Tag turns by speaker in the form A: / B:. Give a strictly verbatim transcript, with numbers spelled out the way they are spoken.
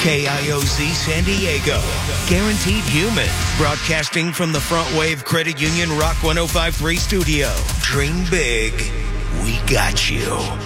A: K I O Z San Diego, Guaranteed Human, broadcasting from the Front Wave Credit Union Rock one oh five point three studio. Dream big, we got you.